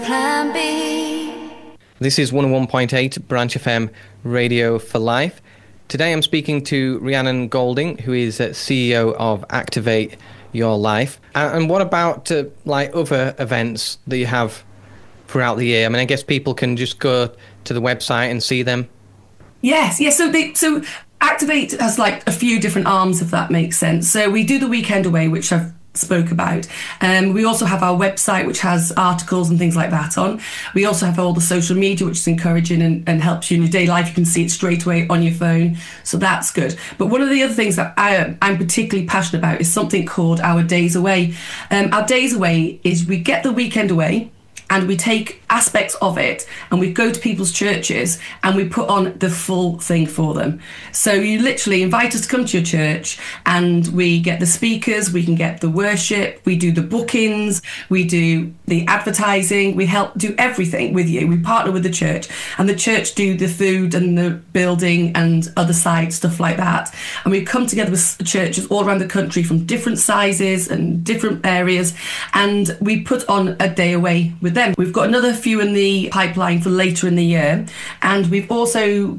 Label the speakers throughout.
Speaker 1: Plan B.
Speaker 2: This is 101.8 Branch FM Radio for Life. Today I'm speaking to Rhiannon Golding, who is CEO of Activate Your Life. And what about other events that you have throughout the year? I mean, I guess people can just go to the website and see them.
Speaker 3: Yes. So Activate has like a few different arms, if that makes sense. So we do the weekend away, which I've spoke about. We also have our website, which has articles and things like that on. We also have all the social media, which is encouraging and helps you in your daily life. You can see it straight away on your phone. So that's good. But one of the other things that I'm particularly passionate about is something called our Days Away. Our Days Away is we get the weekend away and we take aspects of it and we go to people's churches and we put on the full thing for them. So you literally invite us to come to your church and we get the speakers, we can get the worship, we do the bookings, we do the advertising, we help do everything with you. We partner with the church and the church do the food and the building and other side stuff like that. And we come together with churches all around the country from different sizes and different areas and we put on a day away with them. We've got another few in the pipeline for later in the year, and we also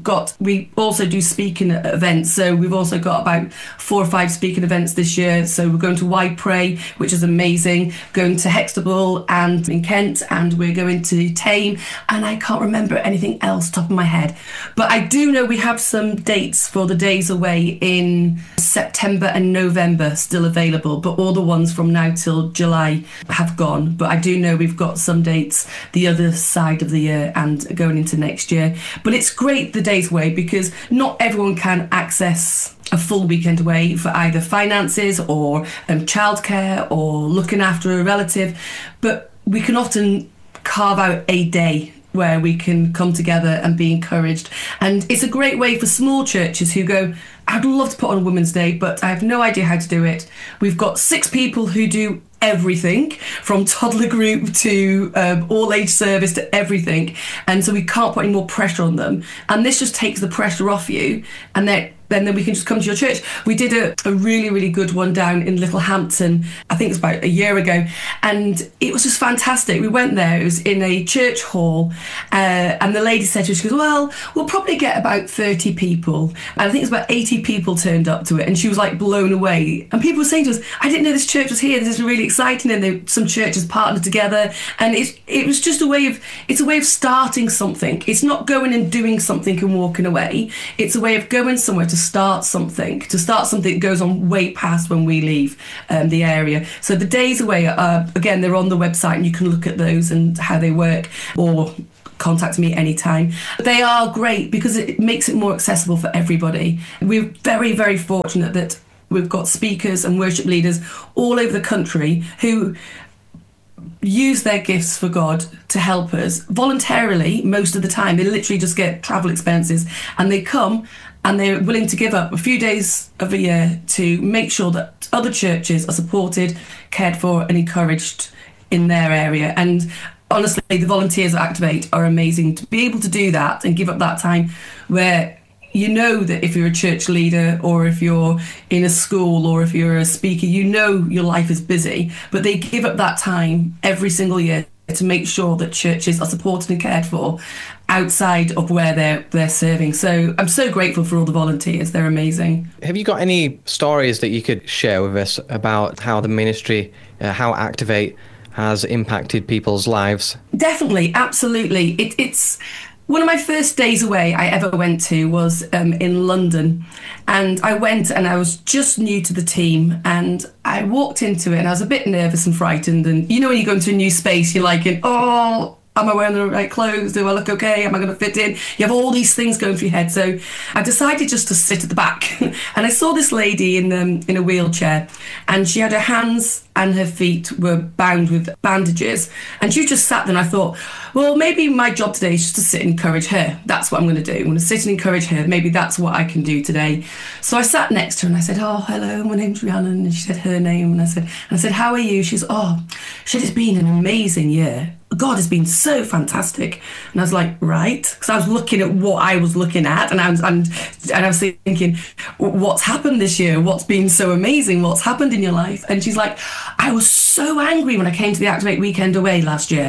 Speaker 3: do speaking events. So we've also got about 4 or 5 speaking events this year. So we're going to Wide Pray, which is amazing, going to Hextable and in Kent, and we're going to Tame, and I can't remember anything else top of my head. But I do know we have some dates for the Days Away in September and November still available, but all the ones from now till July have gone. But I do know we've got some dates the other side of the year and going into next year. But it's great the Days Away because not everyone can access a full weekend away for either finances or childcare or looking after a relative, but we can often carve out a day where we can come together and be encouraged. And it's a great way for small churches who go, I'd love to put on a Women's Day, but I have no idea how to do it. We've got 6 people who do everything from toddler group to all age service to everything. And so we can't put any more pressure on them. And this just takes the pressure off you. And then we can just come to your church. We did a really, really good one down in Littlehampton, I think it was about a year ago. And it was just fantastic. We went there, it was in a church hall. And the lady said to us, she goes, well, we'll probably get about 30 people. And I think it was about 80 people turned up to it. And she was like blown away. And people were saying to us, I didn't know this church was here. This is really exciting. And some churches partnered together. And it was just a way of starting something. It's not going and doing something and walking away. It's a way of going somewhere to start something that goes on way past when we leave the area. So the Days Away, again, they're on the website and you can look at those and how they work, or contact me anytime. They are great because it makes it more accessible for everybody. We're very, very fortunate that we've got speakers and worship leaders all over the country who use their gifts for God to help us voluntarily most of the time. They literally just get travel expenses and they come and they're willing to give up a few days of a year to make sure that other churches are supported, cared for and encouraged in their area. And honestly, the volunteers at Activate are amazing to be able to do that and give up that time where you know that if you're a church leader or if you're in a school or if you're a speaker, you know your life is busy, but they give up that time every single year to make sure that churches are supported and cared for outside of where they're serving. So I'm so grateful for all the volunteers. They're amazing.
Speaker 2: Have you got any stories that you could share with us about how the ministry, how Activate has impacted people's lives?
Speaker 3: Definitely, absolutely. It's one of my first days away I ever went to was in London, and I went and I was just new to the team and I walked into it and I was a bit nervous and frightened, and you know when you go into a new space you're like, oh, am I wearing the right clothes? Do I look okay? Am I going to fit in? You have all these things going through your head. So I decided just to sit at the back and I saw this lady in a wheelchair and she had her hands and her feet were bound with bandages and she just sat there and I thought, well, maybe my job today is just to sit and encourage her. That's what I'm going to do. I'm going to sit and encourage her. Maybe that's what I can do today. So I sat next to her and I said, oh, hello, my name's Rhiannon. And she said her name. And I said, how are you? She said, it's been an amazing year. God has been so fantastic. And I was like, right, because I was looking at what I was looking at and I was thinking, what's happened this year? What's been so amazing? What's happened in your life? And she's like, I was so angry when I came to the Activate weekend away last year.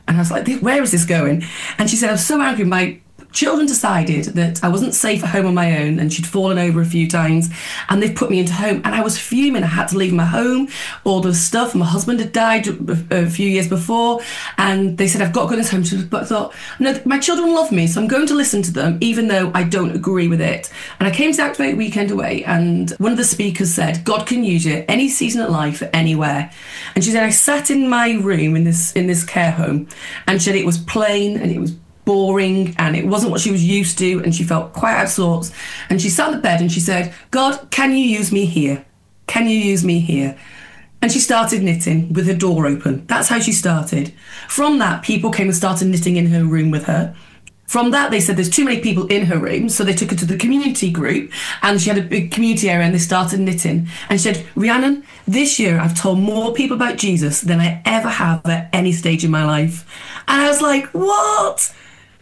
Speaker 3: And I was like, where is this going? And she said, I was so angry. My children decided that I wasn't safe at home on my own, and she'd fallen over a few times, and they've put me into home, and I was fuming. I had to leave my home, all the stuff. My husband had died a few years before, and they said, I've got to go to this home. But I thought, no, my children love me, so I'm going to listen to them, even though I don't agree with it. And I came to Activate Weekend Away, and one of the speakers said, God can use you any season of life, anywhere. And she said, I sat in my room in this care home, and she said it was plain and it was boring and it wasn't what she was used to, and she felt quite out of sorts, and she sat on the bed and she said, God, can you use me here? Can you use me here? And she started knitting with her door open. That's how she started. From that, people came and started knitting in her room with her. From that, they said there's too many people in her room, so they took her to the community group, and she had a big community area, and they started knitting. And she said, Rhiannon, this year I've told more people about Jesus than I ever have at any stage in my life. And I was like, what?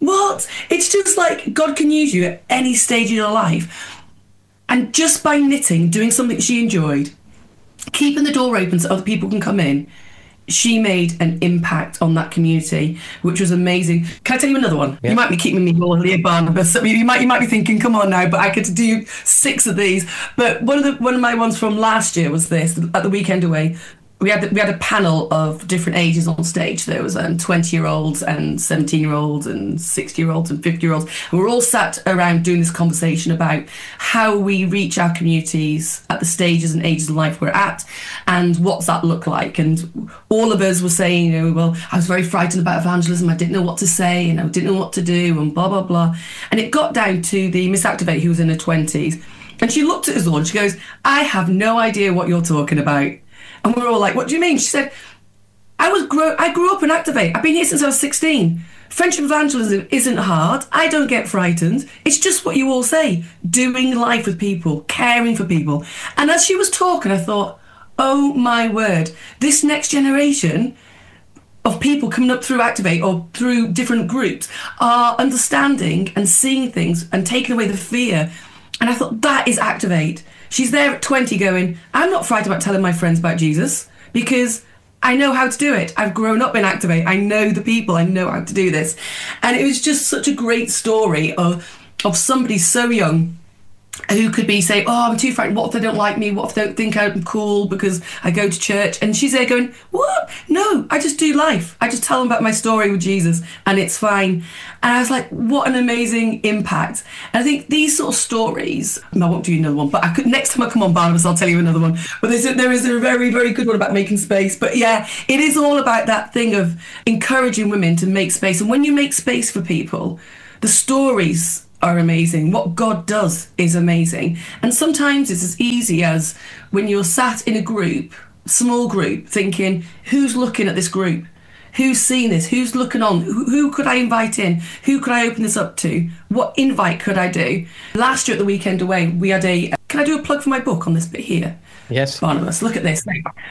Speaker 3: It's just like God can use you at any stage in your life. And just by knitting, doing something she enjoyed, keeping the door open so other people can come in, she made an impact on that community, which was amazing. Can I tell you another one? Yeah. You might be keeping me all here, Barnabas. You might be thinking, come on now, but I could do 6 of these. But one of my ones from last year was this, at the Weekend Away. We had a panel of different ages on stage. There was 20-year-olds and 17-year-olds and 60-year-olds and 50-year-olds. And we're all sat around doing this conversation about how we reach our communities at the stages and ages of life we're at, and what's that look like. And all of us were saying, well, I was very frightened about evangelism. I didn't know what to say, and I didn't know what to do, and blah, blah, blah. And it got down to the Miss Activate, who was in her 20s. And she looked at us all and she goes, I have no idea what you're talking about. And we were all like, what do you mean? She said, I grew up in Activate. I've been here since I was 16. Friendship evangelism isn't hard. I don't get frightened. It's just what you all say. Doing life with people, caring for people. And as she was talking, I thought, oh my word, this next generation of people coming up through Activate or through different groups are understanding and seeing things and taking away the fear. And I thought, that is Activate. She's there at 20 going, I'm not frightened about telling my friends about Jesus because I know how to do it. I've grown up in Activate. I know the people. I know how to do this. And it was just such a great story of somebody so young who could be saying, oh, I'm too frightened. What if they don't like me? What if they don't think I'm cool because I go to church? And she's there going, what? No, I just do life. I just tell them about my story with Jesus and it's fine. And I was like, what an amazing impact. And I think these sort of stories, I won't do another one, but next time I come on, Barnabas, I'll tell you another one. But there is a very, very good one about making space. But yeah, it is all about that thing of encouraging women to make space. And when you make space for people, the stories are amazing. What God does is amazing. And sometimes it's as easy as when you're sat in a group, small group, thinking, who's looking at this group? Who's seen this? Who's looking on? Who could I invite in? Who could I open this up to? What invite could I do? Last year at the Weekend Away, we had can I do a plug for my book on this bit here?
Speaker 2: Yes.
Speaker 3: Barnabas, look at this.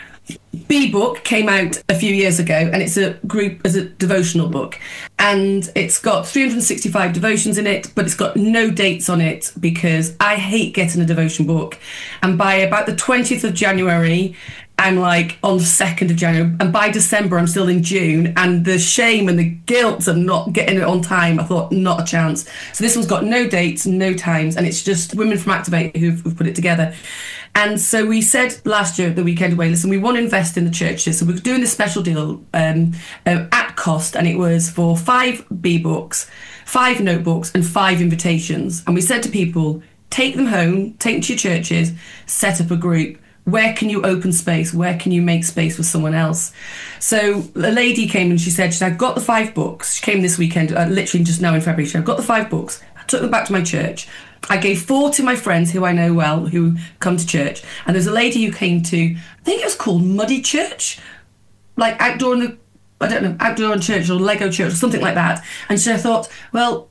Speaker 3: B Book came out a few years ago, and it's a devotional book, and it's got 365 devotions in it, but it's got no dates on it because I hate getting a devotion book. And by about the 20th of January, I'm like on the 2nd of January, and by December I'm still in June, and the shame and the guilt of not getting it on time, I thought, not a chance. So this one's got no dates, no times, and it's just women from Activate who've put it together. And so we said last year at the Weekend Away, listen, we want to invest in the churches. So we're doing this special deal at cost, and it was for 5 B-books, 5 notebooks, and 5 invitations. And we said to people, take them home, take them to your churches, set up a group. Where can you open space? Where can you make space for someone else? So a lady came and she said, I've got the 5 books. She came this weekend, literally just now in February. She said, I've got the 5 books. I took them back to my church. I gave 4 to my friends who I know well, who come to church. And there's a lady who came to, I think it was called Muddy Church, like outdoor in church or Lego church or something like that. And so I thought, well,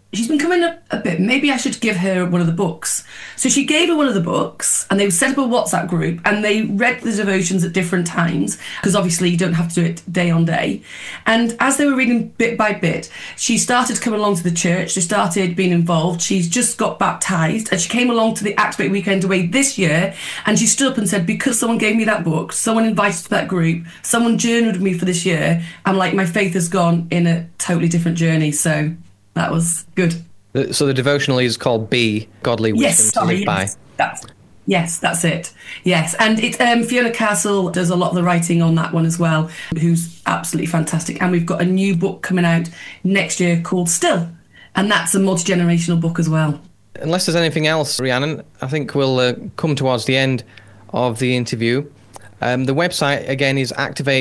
Speaker 3: she's been coming up a bit. Maybe I should give her one of the books. So she gave her one of the books, and they set up a WhatsApp group, and they read the devotions at different times, because obviously you don't have to do it day on day. And as they were reading bit by bit, she started coming along to the church. She started being involved. She's just got baptised, and she came along to the Activate Weekend Away this year, and she stood up and said, because someone gave me that book, someone invited to that group, someone journeyed with me for this year, I'm like, my faith has gone in a totally different journey. So that was good.
Speaker 2: So the devotional is called Be, Godly Wisdom to Live By.
Speaker 3: That's it. Yes, and it's Fiona Castle does a lot of the writing on that one as well, who's absolutely fantastic. And we've got a new book coming out next year called Still, and that's a multi-generational book as well. Unless
Speaker 2: there's anything else, Rhiannon, I think we'll come towards the end of the interview. The website, again, is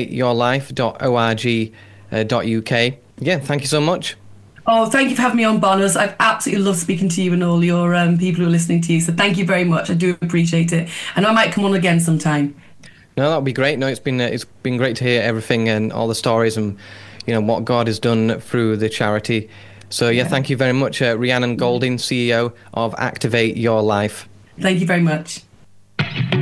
Speaker 2: activateyourlife.org.uk. Yeah, thank you so much.
Speaker 3: Oh, thank you for having me on, Barnabas. I've absolutely loved speaking to you and all your people who are listening to you. So thank you very much. I do appreciate it. And I might come on again sometime.
Speaker 2: No, that would be great. No, it's been great to hear everything and all the stories and, what God has done through the charity. So, thank you very much, Rhiannon Golding, CEO of Activate Your Life.
Speaker 3: Thank you very much.